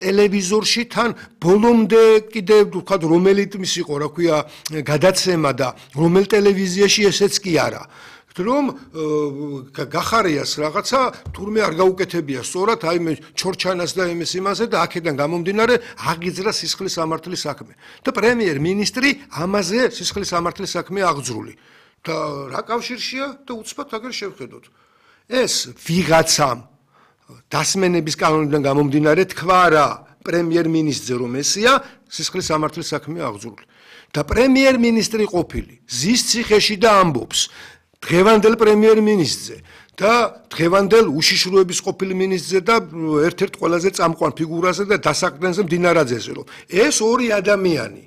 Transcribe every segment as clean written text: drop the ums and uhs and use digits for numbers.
ტელევიზორში თან ბოლომდე კიდე ვთქვათ რომელიც იყო რა ქვია გადაცემა და რომელ ტელევიზიაში ესეც კი არა რომ გახარიას რაღაცა თურმე არ გაუკეთებია სწორად აი მე ჩორჩანას და იმის იმაზე და აქედან გამომდინარე აღიძრა სისხლის სამართლის საქმე და პრემიერ-მინისტრი ამაზე სისხლის სამართლის საქმე აღძრული და რა კავშირშია და უცბად აგერ შევხედოთ ეს ვიღაცამ დასმენების კანონიდან გამომდინარე თქვა რა პრემიერ-მინისტრზე რომ ესია სისხლის სამართლის საქმე აღძრული და პრემიერ-მინისტრი ყოფილი ზის ციხეში და ამბობს დღევანდელ პრემიერ-მინისტრზე და დღევანდელ უშიშროების ყოფილი მინისტრზე და ერთ-ერთ ყველაზე წამყვან ფიგურაზე და დასაყრდენზე მდინარაძეზე რომ ეს ორი ადამიანი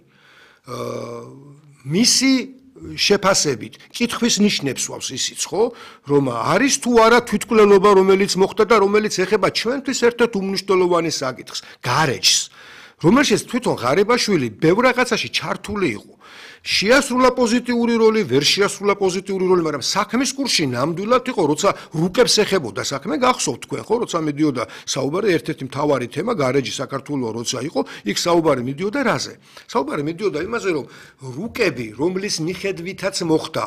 მისი შეფასებით კითხვის ნიშნებს ვავს ისიც ხო რომ არის თუ არა თვითმკვლელობა რომელიც მოხდა და რომელიც ეხება ჩვენთვის ერთ-ერთ უმნიშვნელოვანი საკითხს გარეჯს რომელშიც თვითონ ღარიბაშვილი ბევრ რაღაცაში ჩართული იყო შეასრულა პოზიტიური როლი, ვერ შეასრულა პოზიტიური როლი, მაგრამ საქმის კურსში ნამდვილად იყო, როცა რუკებს ეხებოდა საქმე, გახსოვთ თქვენ, ხო, როცა მიდიოდა საუბარი ერთ-ერთი მთავარი თემა გარეჯი საქართველოს როცა იყო, იქ საუბარი მიდიოდა რაზე? საუბარი მიდიოდა იმაზე, რომ რუკები, რომლის მიხედვითაც მოხდა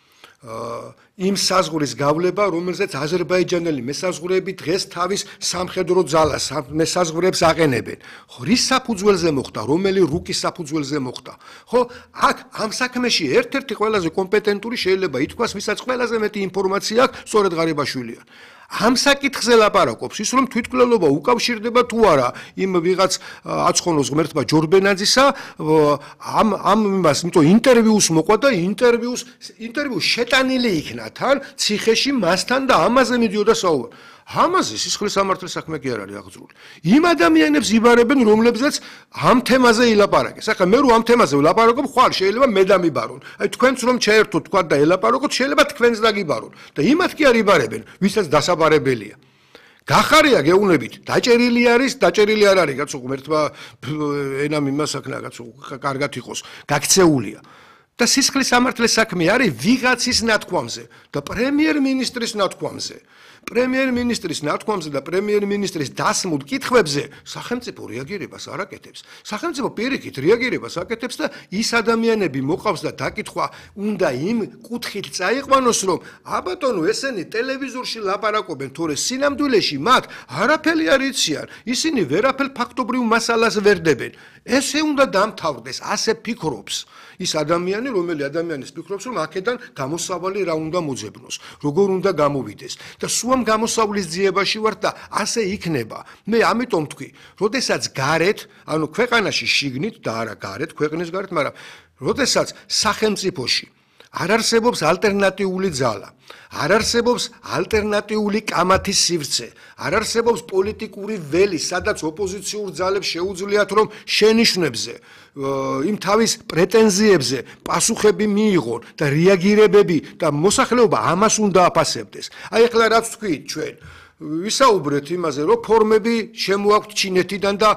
იმ საზღვრის გავლება, რომელზეც აზერბაიჯანელი მესაზღვრეები დღეს თავის სამხედრო ძალას, მესაზღვრეებს აყენებენ. ხო, რის საფუძველზე მოხდა, რომელი რუკის საფუძველზე მოხდა. ხო, აქ ამ საქმეში ერთ-ერთი ყველაზე კომპეტენტური შეიძლება ითქვას, ვისაც ყველაზე მეტი ინფორმაცია აქვს, სწორედ ღარიბაშვილია. ამ საკითხზე ლაპარაკობს ის რომ თვითმკვლელობა უკავშირდება თუ არა იმ ვიღაც აცხონოს ღმერთმა ჯორბენაძისა ამ იმას იმიტომ ინტერვიუს მოყვა და ინტერვიუ შეტანილი იქნა თან ციხეში მასთან და ამაზე მიდიოდა საუბარი ამაზე სისხლის სამართლის საქმე კი არ არის აღძრული იმ ადამიანებს იბარებენ რომლებზეც ამ თემაზე ილაპარაკეს ახლა მე რო ამ თემაზე ვილაპარაკობ ხვალ შეიძლება მე დამიბარონ აი თქვენც რომ ჩაერთოთ თქვა და ელაპარაკოთ შეიძლება თქვენც დაგიბარონ და იმათ კი არ იბარებენ ვისაც დასაბარებელია გახარია გეუბნებით დაჭერილი არ არის კაცო ღმერთმა ენამ იმას აქნა კაცო კარგად იყოს გაქცეულია და სისხლის სამართლის საქმე არის ვიღაცის ნათქვამზე და პრემიერ-მინისტრის ნათქვამზე პრემიერ-მინისტრის ნათქვამზე და პრემიერ-მინისტრის დასმულ კითხვებზე სახელმწიფო რეაგირებას არ აკეთებს. სახელმწიფო პირიქით რეაგირებას აკეთებს და ის ადამიანები მოყავს და დაკითხვა უნდა იმ კუთხით წაიყვანოს რომ აბატონო ესენი ტელევიზორში ლაპარაკობენ თორე სინამდვილეში მათ არაფერი არ იციან. ისინი ვერაფერ ფაქტობრივ მასალას ვერ დებენ. ესე უნდა დამთავრდეს, ასე ფიქრობს. ის ადამიანი, რომელი ადამიანის ფიქრობს, რომ აქედან გამოსავალი რა უნდა მოძებნოს, როგორ უნდა გამოვიდეს და სუამ გამოსავლის ძიებაში ვარ და ასე იქნება. მე ამიტომ თქვი, როდესაც გარეთ, ანუ ქვეყანაში შიგნით და არა გარეთ, ქვეყნის გარეთ, მაგრამ როდესაც სახელმწიფოში არ არსებობს ალტერნატიული ძალა, არ არსებობს ალტერნატიული კამათის სივრცე, არ არსებობს პოლიტიკური ველი, სადაც ოპოზიციურ ძალებს შეუძლიათ რომ შენიშვნებზე, იმ თავის პრეტენზიებზე პასუხები მიიღონ და რეაგირებები და მოსახლეობა ამას უნდა აფასებდეს. აი ახლა რაც თქვით ჩვენ ვისაუბრეთ იმაზე, რომ ფორმები შემოაქვთ ჩინეთიდან და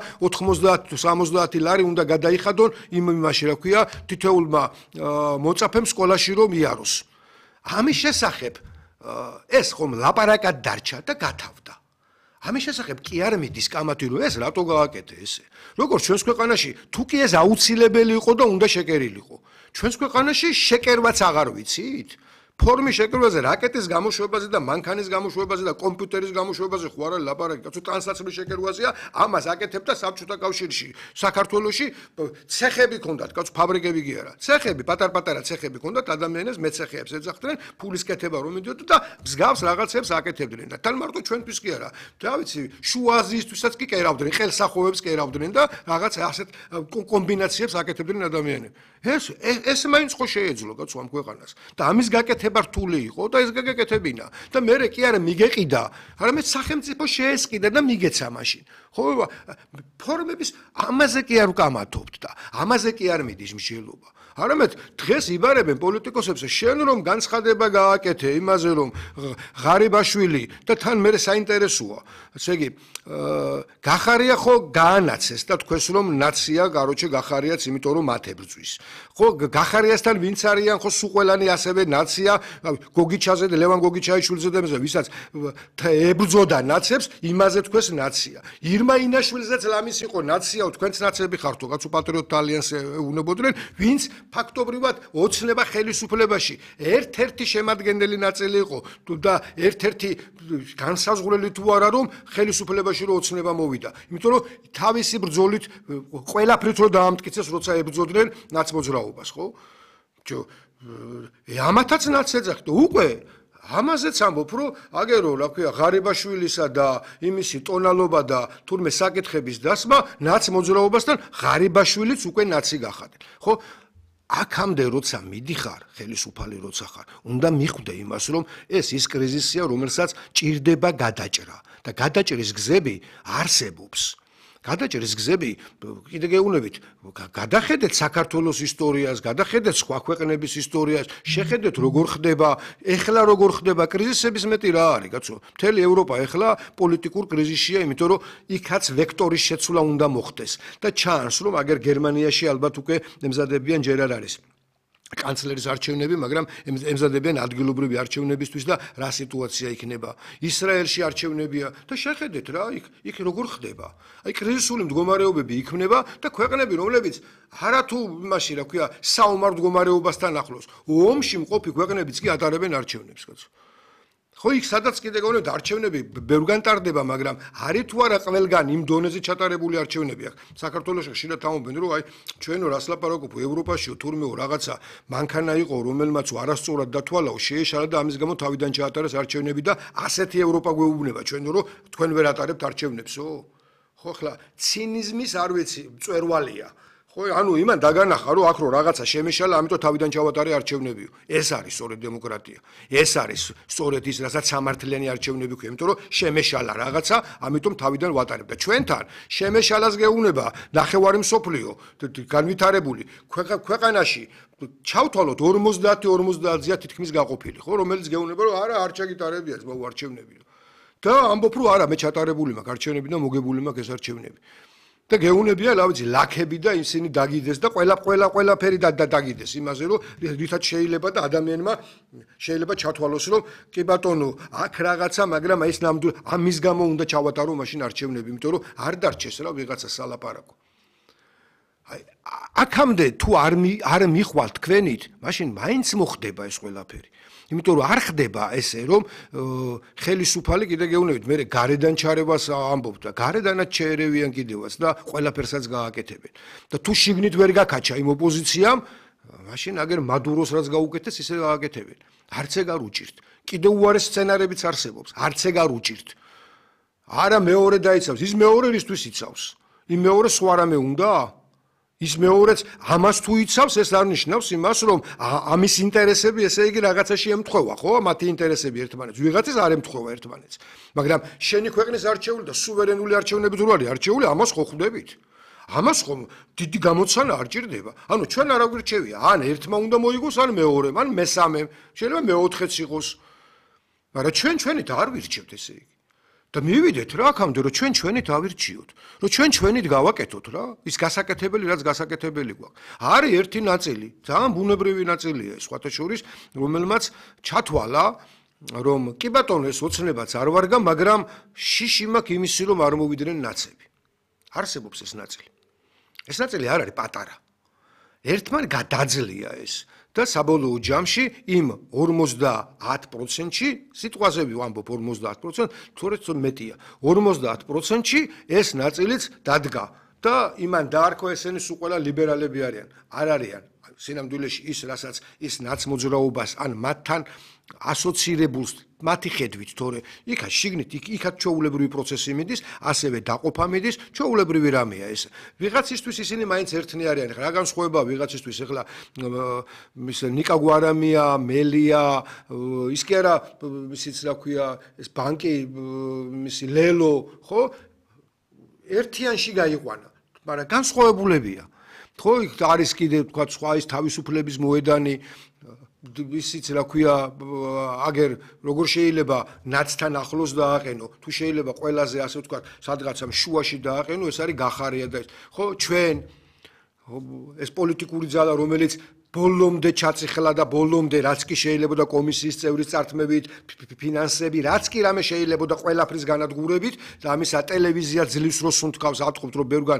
90-70 ლარი უნდა გადაიხადონ იმაში, რა ქვია, თითოეულმა მოწაფემ სკოლაში რომ იაროს. ამის შესახებ ეს ხომ ლაპარაკად დარჩა და გათავდა. ამის შესახებ კი არ მიდის კამათი რომ ეს რატო გააკეთე ესე. როგორც ჩვენს ქვეყანაში თუ კი ეს აუცილებელი იყო და უნდა შეკერილიყო. ჩვენს ქვეყანაში შეკერვაც აღარ ვიცით? ფორმის შეკერვაზე, რაკეტის გამოშვებაზე და მანქანის გამოშვებაზე და კომპიუტერის გამოშვებაზე ხო არა ლაპარაკი, კაცო ტანსაცმლის შეკერვაზეა, ამას აკეთებდა საბჭოთა კავშირში, საქართველოში ცეხები ქონდათ, კაცო ფაბრიკები კი არა. ცეხები, პატარ-პატარა ცეხები ქონდათ, ადამიანებს მეცეხეებს ეძახდნენ, ფულის კეთება რომ მიდიოდა და მსგავს რაღაცებს აკეთებდნენ და თან მარტო ჩვენთვის კი არა. და ვიცი, შუა აზიისთვისაც კი კერავდნენ, ხელსახოვებს კერავდნენ და რაღაც ასეთ კომბინაციებს აკეთებდნენ ადამიანები. ეს მაინც ხო შეეძლო კაცო ამ ქვეყანას. და ამის გაკეთება რთული იყო და ეს გაგეკეთებინა და მე კი არა მიგეყიდა, არამედ სახელმწიფო შეესყიდა და მიგეცა მაშინ. ხო, ფორმების ამაზე კი არ ვკამათობთ და ამაზე კი არ მიდის მსჯელობა. არამედ დღეს იბარებენ პოლიტიკოსებს, შენ რომ განცხადება გააკეთე იმაზე, რომ ღარიბაშვილი და თან მე საინტერესოა. ესე იგი, გახარია ხო გაანაცეს და თქვენს რომ ნაცია, გაროჩე გახარიაც, იმიტომ რომ მათ ებრძვის. ხო, გახარიასთან ვინც არიან, ხო სულ ყველანი ასევე ნაცია, გოგიჩაზე და ლევან გოგიჩაიშვილზე და მზე, ვისაც ებრძოდა ნაცებს, იმაზე თქვენს ნაცია. ირმა ინაშვილზეც ლამის იყო ნაციაო, თქვენც ნაცები ხართო, კაცო პატრიოტთა ალიანსზე უნებოდნენ, ვინც ფაქტობრივად ოცნება ხელისუფლებაში ერთ-ერთი შემადგენელი ნაწილი იყო და ერთ-ერთი განსაზღვრელი თუ არა რომ ხელისუფლებაში რო ოცნება მოვიდა. იმიტომ რომ თავისი ბრძოლით ყველაფრით რო დაამტკიცეს, როცა ებრძოდნენ ნაცმოძრაობას, ხო? ამათაც ნაც ეძახდა. უკვე ამაზეც ამბობ, რომ აგერო, რა ქვია, ღარიბაშვილისა და იმისი ტონალობა და თურმე საკითხების დასმა ნაცმოძრაობასთან ღარიბაშვილიც უკვე ნაცი გახადნენ. ხო? აქამდე როცა მიდიხარ, ხელისუფალი როცა ხარ, უნდა მიხვდე იმას, რომ ეს ის კრიზისია, რომელსაც ჭირდება გადაჭრა და გადაჭრის გზები არსებობს. გადაჭრის გზები კიდე გეუბნებით, გადახედეთ საქართველოს ისტორიას, გადახედეთ სხვა ქვეყნების ისტორიას, შეხედეთ როგორ ხდება, ეხლა როგორ ხდება კრიზისების მეტი რა არის, კაცო? მთელი ევროპა ეხლა პოლიტიკურ კრიზისშია, იმიტომ რომ იქაც ვექტორის შეცვლა უნდა მოხდეს და ჩანს, რომ აგერ გერმანიაში ალბათ უკვე ემზადებიან ჯერ არ არის კანცლერის არჩევნები, მაგრამ ემზადებიან ადგილობრივი არჩევნებისთვის და რა სიტუაცია იქნება. ისრაელში არჩევნებია და შეხედეთ რა, იქ როგორ ხდება. აი კრიზისული მდგომარეობები იქმნება და ქვეყნები, რომლებიც არათუ იმაში, რა ქვია, საომარ მდგომარეობასთან ახლოს, ომში მყოფი ქვეყნებიც კი ატარებენ არჩევნებს, კაცო. ხო, იქ სადაც კიდე გონებთ არჩევნები ბევრგან ტარდება, მაგრამ არის თუ არა ყველგან იმ დონეზე ჩატარებული არჩევნები აქვს. საქართველოში ხშირად ამბობენ, რომ აი ჩვენო რას ლაპარაკობ, ევროპაშიო თურმეო რაღაცა მანქანა იყო, რომელმაც არასწორად დათვალაო, შეეშალა და ამის გამო თავიდან ჩაატარეს არჩევნები და ასეთი ევროპა გვეუბნება ჩვენო, რომ თქვენ ვერ ატარებთ არჩევნებსო. ხო, ხლა ცინიზმის არ ვიცი, მწვერვალია. ხო, ანუ იმან დაგანახა, რომ აქ რო რაღაცა შემეშალა, ამიტომ თავიდან ჩავატარე არჩევნებიო. ეს არის სწორედ დემოკრატია. ეს არის სწორედ ის, რასაც სამართლიანი არჩევნები ქვია, იმიტომ რომ შემეშალა რაღაცა, ამიტომ თავიდან ვატარებ და ჩვენთან შემეშალას გეუბნება ნახევარი მსოფლიო განვითარებული ქვეყანაში ჩავთვალოთ 50-50-ია თითქმის გაყოფილი, ხო, რომელიც გეუბნება, რომ არა, არ ჩაგიტარებია ძმაო არჩევნები. და ამბობ, რომ არა, მე ჩატარებული მაქვს არჩევნები და მოგებული მაქვს ეს არჩევნები. და გეუნებია, რა ვიცი, ლაქები და ისინი დაგიდეს და ყველაფერი დაგიდეს იმაზე, რომ რითაც შეიძლება და ადამიანმა შეიძლება ჩათვალოს, რომ კი ბატონო, აქ რაღაცა, მაგრამ აი ეს ამის გამო უნდა ჩავატარო მაშინ არჩევნები, იმიტომ რომ არ დარჩეს რა ვიღაცა სალაპარაკო. აი აქამდე თუ არ მიხვალთ თქვენით, მაშინ მაინც მოხდება ეს ყველაფერი. იმიტომ რომ არ ხდება ესე, რომ ხელისუფალი კიდე გეუბნებით, მე გარედან ჩარევას ამბობ და გარედანაც შეერევიან კიდევაც და ყველაფერსაც გააკეთებენ. და თუ შიგნით ვერ გაკაჩა იმ ოპოზიციამ, მაშინ აგერ მადუროს რაც გაუკეთეს, ისე გააკეთებენ. არც ეგ არ უჭირთ. კიდე უარეს სცენარებიც არსებობს, არც ეგ არ უჭირთ. არა მეორე დაიცავს, ის მეორე რისთვის იცავს? იმ მეორე სხვა რამე უნდა? ის მეორეც ამას თუ იცავს, ეს არ ნიშნავს იმას, რომ ამის ინტერესები, ესე იგი რაღაცაში ემთხვევა, ხო? მათი ინტერესები ერთმანეთს, ვიღაცის არ ემთხვევა ერთმანეთს. მაგრამ შენი ქვეყნის არჩეული და სუვერენული არჩევნები თუ არის არჩეული, ამას ხო ხვდებით? ამას ხო დიდი გამოცანა არ ჭირდება. ანუ ჩვენ არა გვირჩევია, ან ერთმა უნდა მოიგოს, ან მეორემ, ან მესამემ, შეიძლება მეოთხეც იყოს. მაგრამ ჩვენით არ ვირჩევთ ესე იგი. და მივიდეთ რა აქამდე, რომ ჩვენით ავირჩიოთ, რომ ჩვენით გავაკეთოთ რა, ის გასაკეთებელი, რაც გასაკეთებელი გვაქვს. არის ერთი ნაწილი, ძალიან ბუნებრივი ნაწილია ეს, სხვათა შორის, რომელმაც ჩათვალა, რომ კი ბატონო, ეს ოცნებაც არ ვარგა, მაგრამ შიში მაქვს იმისი, რომ არ მოვიდნენ ნაცები. არსებობს ეს ნაწილი. ეს ნაწილი არ არის პატარა. ერთმან გადაძლია ეს. და საბოლოო ჯამში იმ 50%-ში, სიტყვაზე ვამბობ 50%, თორეც მეტია. 50%-ში ეს ნაწილიც დადგა და იმან დაარქვა ესენი სულ ყველა ლიბერალები არიან. არ არიან სინამდვილეში ის, რასაც ის ნაცმოძრაობას ან მათთან ასოცირებულს მათი ხედვით, თორე იქა შიგნით იქაც ჩვეულებრივი პროცესი მიდის, ასევე დაყოფა მიდის, ჩვეულებრივი რამეა ეს. ვიღაცისთვის ისინი მაინც ერთნი არიან. რა განსხვავებაა ვიღაცისთვის, ეხლა ის ნიკა გვარამია, მელია, ის კი არა, ისიც რა ქვია, ეს ბანკი, მისი ლელო, ხო? ერთიანში გაიყვანა, მაგრამ განსხვავებულებია. ხო, იქ არის კიდე თქვა სხვა ის თავისუფლების მოედანი, ისიც რა ქვია, აგერ როგორ შეიძლება ნაცთან ახლოს დააყენო, თუ შეიძლება ყველაზე ასე ვთქვა, სადღაცა შუაში დააყენო, ეს არის გახარია და ეს. ხო, ჩვენ ეს პოლიტიკური ძალა, რომელიც ბოლომდე ჩაწიხლა და ბოლომდე რაც კი შეიძლებოდა კომისიის წევრის წართმევით, ფინანსები, რაც კი რამე შეიძლებოდა ყველაფრის განადგურებით და ამისა ტელევიზია ძლივს როს უნთქავს, ავთქვით რომ ბევრგან